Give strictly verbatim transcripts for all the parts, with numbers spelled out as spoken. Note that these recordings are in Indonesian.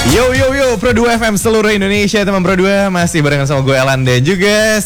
Yo yo yo Pro dua F M seluruh Indonesia, teman Pro dua masih barengan sama gue Elan dan juga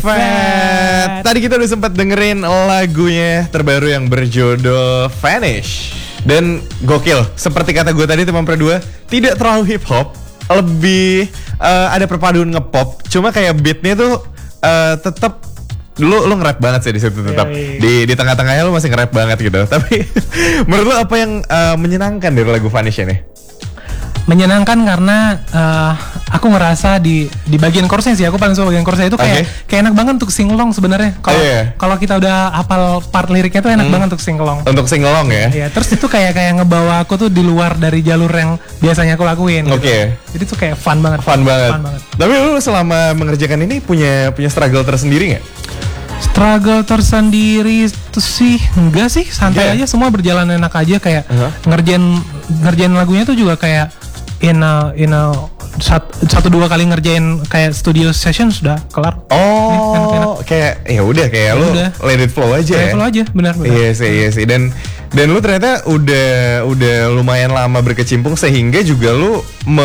Stefan. Tadi kita udah sempat dengerin lagunya terbaru yang berjudul Vanish. Dan gokil, seperti kata gue tadi teman Pro dua, tidak terlalu hip hop, lebih uh, ada perpaduan ngepop. Cuma kayak beatnya tuh uh, tetap lu lu nge-rap banget sih di situ tetap. Yeah, yeah. Di di tengah-tengahnya lu masih nge-rap banget gitu. Tapi menurut lu apa yang uh, menyenangkan dari lagu Vanish ini? Menyenangkan karena uh, aku ngerasa di di bagian chorusnya sih, aku paling suka bagian chorusnya itu kayak okay. kayak enak banget untuk singelong sebenarnya. Kalau oh, yeah. kalau kita udah hafal part liriknya tuh enak hmm. banget untuk singelong. Untuk singelong ya. Iya, terus itu kayak kayak ngebawa aku tuh di luar dari jalur yang biasanya aku lakuin. Oke. Okay. Gitu. Jadi tuh kayak fun banget. Fun banget. Fun banget. Tapi lu selama mengerjakan ini punya punya struggle tersendiri nggak? Struggle tersendiri itu sih enggak sih, santai yeah. aja, semua berjalan enak aja kayak uh-huh. ngerjain ngerjain lagunya tuh juga kayak in a, in a sat, satu dua kali ngerjain kayak studio session sudah kelar. Oh, ya, enak-enak. Kayak ya udah kayak ya lu udah. Let it flow aja. Let it flow aja, benar benar. Iya sih, iya sih. Dan dan lu ternyata udah udah lumayan lama berkecimpung sehingga juga lu me,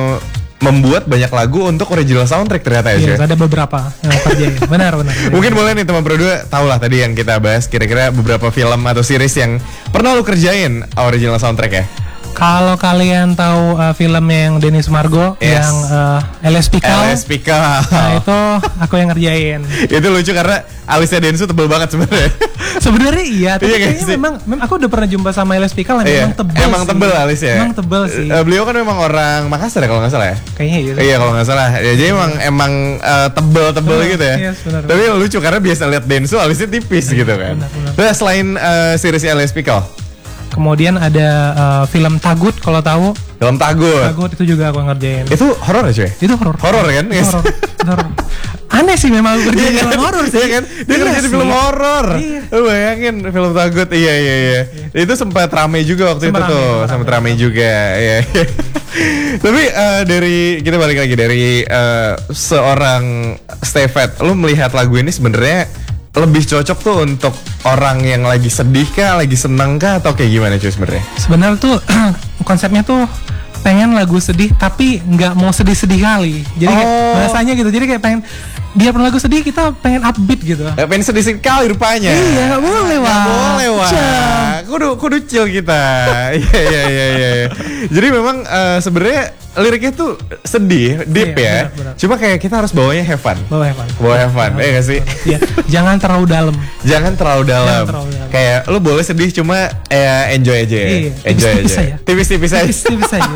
membuat banyak lagu untuk original soundtrack ternyata ya. Iya, ada beberapa yang kerjain. Benar benar. Mungkin boleh nih teman Pro dua tahu lah tadi yang kita bahas kira-kira beberapa film atau series yang pernah lu kerjain original soundtrack ya. Kalau kalian tahu uh, filmnya yang Denny Sumargo yes. yang uh, L S Pikal, L S Pikal, nah itu aku yang ngerjain. Itu lucu karena alisnya Densu tebel banget sebenarnya. Sebenarnya iya, tapi iya, kayaknya memang, memang aku udah pernah jumpa sama L S Pikal yang iya. memang tebel. Emang sih. tebel alisnya. Emang tebel sih. Uh, beliau kan memang orang Makassar ya kalau nggak salah ya. Kayaknya gitu. Iya kalau nggak salah. Ya, jadi emang emang uh, tebel-tebel gitu ya. Yes, benar, tapi benar. Lucu karena biasa lihat Densu alisnya tipis gitu kan. Benar, benar. Nah, selain uh, series L S Pikal. Kemudian ada uh, film Tagut kalau tahu. Film Tagut. Tagut itu juga aku ngerjain. Itu horor ya cuy? Itu horor. Horor kan? Yes. Horor. Horor. Aneh sih memang aku kerjain film horor sih. Iya kan? Dia iya kerja di film horor. Iya. Lu bayangin film Tagut. Iya iya iya. Itu sempat ramai juga waktu sempat itu rame, tuh. Sempat ramai juga. Iya. Tapi uh, dari kita balik lagi dari uh, seorang Stefan, lu melihat lagu ini sebenarnya lebih cocok tuh untuk orang yang lagi sedih kah, lagi senang kah, atau kayak gimana cuy sebenarnya? Sebenarnya tuh konsepnya tuh pengen lagu sedih tapi nggak mau sedih-sedih kali. Jadi oh. kayak bahasanya gitu. Jadi kayak pengen dia pernah lagu sedih, kita pengen upbeat gitu. Ya, pengen sedih sekali rupanya. Iya, nggak boleh wah. Nggak boleh wah. Kudu kudu chill kita. Iya iya iya iya. Jadi memang uh, sebenarnya liriknya tuh sedih, deep iya, ya. Benar, benar. Cuma kayak kita harus bawanya have fun. Bawa have fun. Bawa have fun, ya nggak sih? Iya. Jangan terlalu dalam. Jangan terlalu dalam. Jangan terlalu dalam. Kayak lu boleh sedih cuma eh, enjoy aja. Iya, enjoy tipis-tipis aja. aja. Tipis-tipis aja. Tipis-tipis aja.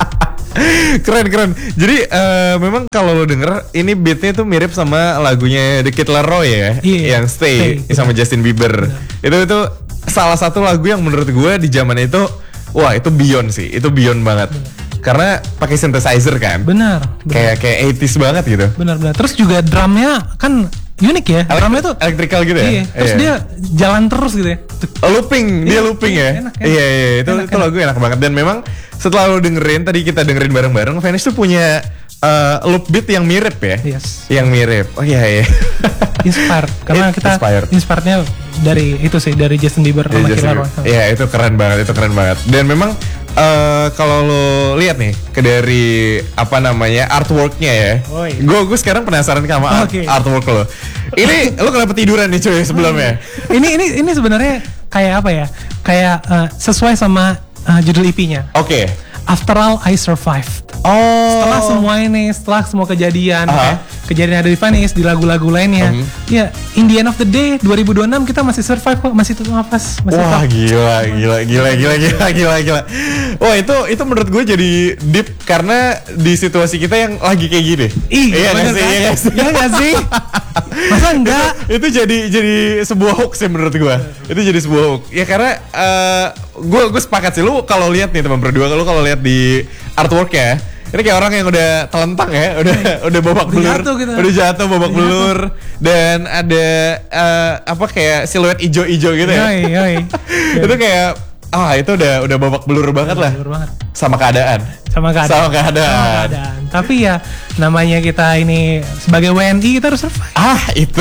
Keren keren. Jadi uh, memang kalau lo denger ini beatnya tuh mirip sama lagunya The Kid Laroi ya, iya, yang Stay, Stay sama bener. Justin Bieber. Bener. Itu itu salah satu lagu yang menurut gue di zaman itu, wah itu beyond sih, itu beyond banget. Bener. Karena pakai synthesizer kan. Benar. Kayak kayak eighties banget gitu. Benar benar. Terus juga drumnya kan unik ya. Elekt- drumnya tuh elektrikal gitu ya. Iya. Terus iya. dia jalan terus gitu ya. Looping, dia looping ya. Enak, enak. Iya iya itu enak, itu enak. Lagu enak banget dan memang setelah lo dengerin tadi kita dengerin bareng-bareng, Vanish tuh punya uh, loop beat yang mirip ya. Yes. Yang mirip. Oh iya iya. Inspire karena kita inspirednya dari itu sih, dari Justin Bieber sama Kid Laroi. Iya itu keren banget, itu keren banget. Dan memang uh, kalau lo lihat nih ke dari apa namanya artworknya ya, gue gue sekarang penasaran sama okay. artwork lo. Ini lo kenapa tiduran nih cuy sebelumnya? ini ini ini sebenarnya kayak apa ya? Kayak uh, sesuai sama uh, judul E P-nya. Oke. Okay. After all I survived. Oh. Setelah semua ini, setelah semua kejadian, uh-huh. kayak kejadian ada di Vanish, di lagu-lagu lainnya, uh-huh. ya in the end of the day dua ribu dua puluh enam kita masih survive kok, masih tetap nafas, masih wah tetap. gila, gila, gila, gila, gila, gila, gila. Wah itu itu menurut gue jadi deep karena di situasi kita yang lagi kayak gini. Ih, iya nggak sih? Iya nggak sih? Iya nggak sih? Masa enggak? Itu, itu jadi jadi sebuah hoax ya menurut gue. Itu jadi sebuah hoax. Ya karena uh, gue gue sepakat sih. Lu kalau lihat nih teman berdua, kalau kalau lihat di artwork ya, ini kayak orang yang udah telentang ya, udah udah babak udah belur, jatuh gitu. udah jatuh babak udah belur, jatuh. Dan ada uh, apa kayak siluet ijo-ijo gitu ya. Yoi, yoi. Itu kayak ah itu udah udah babak belur banget lah. Belur banget. Sama keadaan. Sama keadaan. Sama keadaan. Sama keadaan. Tapi ya namanya kita ini sebagai W N I kita harus survive. Ah itu.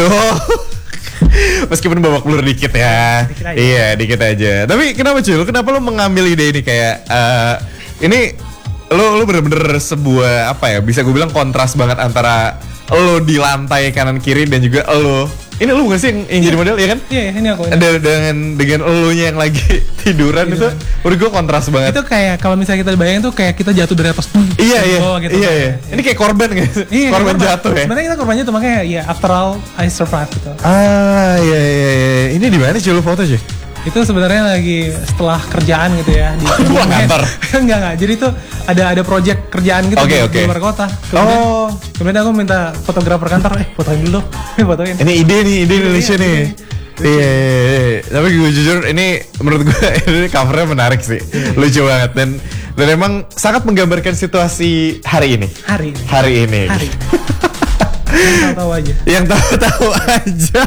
Meskipun babak belur dikit ya. Dikit iya dikit aja. Tapi kenapa cuy? Kenapa lo mengambil ide ini kayak uh, ini lo lo bener-bener sebuah apa ya? Bisa gue bilang kontras banget antara lo di lantai kanan kiri dan juga lo. Ini lo bukan sih yang, yang jadi model ya kan? Iya, ini aku. Ada dengan dengan elunya yang lagi tiduran, tiduran. Itu menurut gue kontras banget. Itu kayak kalau misalnya kita bayangin tuh kayak kita jatuh dari atas. Iya iya. Oh, gitu, iya iya. Ini kayak korban gitu. Iya, korban korban jatuh ya. Sebenarnya kita korbannya tuh makanya ya after all I survived gitu. Ah iya iya iya. Ini di mana sih lo foto sih? Itu sebenarnya lagi setelah kerjaan gitu ya di kantor. enggak enggak. Jadi tuh ada ada project kerjaan gitu okay, di, okay. di luar kota. Kemudian, oh. Kemudian aku minta fotografer kantor, eh fotoin dulu. Eh fotoin. Ini ide nih, ide Indonesia nih. Iya, iya, tapi gue jujur ini menurut gue ini covernya menarik sih, yeah. Lucu banget dan dan emang sangat menggambarkan situasi hari ini. Hari ini. Hari ini. Hari. Yang tahu-tahu aja. Yang tahu-tahu aja.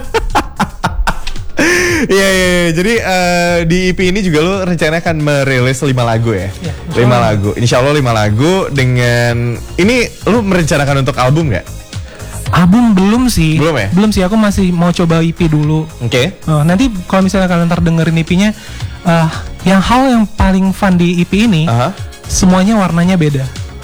Iya, iya, iya. Jadi uh, di E P ini juga lo rencana akan merilis lima lagu ya? Ya, lima lagu. Insya Allah lima lagu dengan ini lo merencanakan untuk album nggak? Album belum sih. Belum ya? Belum sih. Aku masih mau coba E P dulu. Oke. Okay. Uh, nanti kalau misalnya kalian ntar dengerin E P-nya, uh, yang hal yang paling fun di E P ini, uh-huh. semuanya warnanya beda.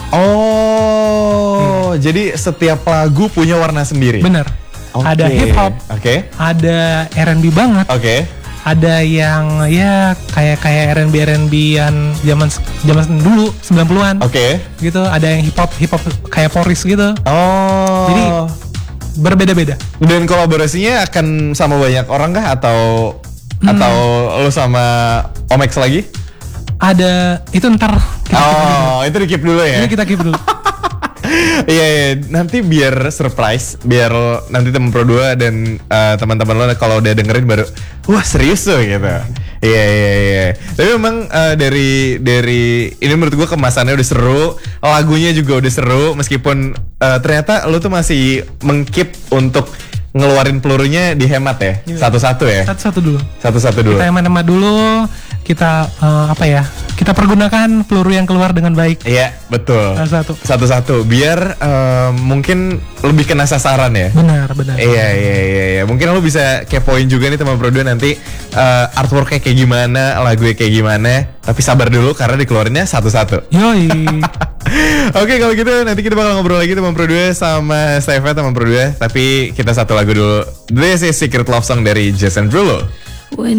Oh, hmm. Jadi setiap lagu punya warna sendiri. Bener. Okay. Ada hip hop, okay. Ada R and B banget, okay. Ada yang ya kayak kayak R and B R and B-an zaman zaman dulu sembilan puluhan, okay. Gitu. Ada yang hip hop hip hop kayak Poris gitu. Oh. Jadi berbeda-beda. Dan kolaborasinya akan sama banyak orang kah atau hmm. atau lo sama Omex lagi? Ada itu ntar. Kita oh, keep itu di keep dulu ya. Ini kita keep dulu. Iya, iya, nanti biar surprise, biar nanti temen Pro dua dan uh, teman-teman lo kalau udah dengerin baru, wah serius tuh gitu. Iya, iya, iya. Tapi memang uh, dari dari ini menurut gue kemasannya udah seru, lagunya juga udah seru, meskipun uh, ternyata lo tuh masih mengkeep untuk ngeluarin pelurunya dihemat ya, satu-satu ya. Satu-satu dulu. Satu-satu dulu. Kita hemat-hemat dulu. Kita uh, apa ya? Kita pergunakan peluru yang keluar dengan baik. Iya, betul. Satu-satu. Satu-satu. Biar uh, mungkin lebih kena sasaran ya. Benar, benar. Iya, iya, iya, iya. Mungkin lo bisa kepoin juga nih teman Pro dua nanti uh, artworknya kayak gimana, lagunya kayak gimana. Tapi sabar dulu karena dikeluarinnya satu-satu. Yoi. Oke, kalau gitu nanti kita bakal ngobrol lagi teman Pro dua sama Steva teman Pro dua. Tapi kita satu lagu dulu. This is Secret Love Song dari Jason Derulo.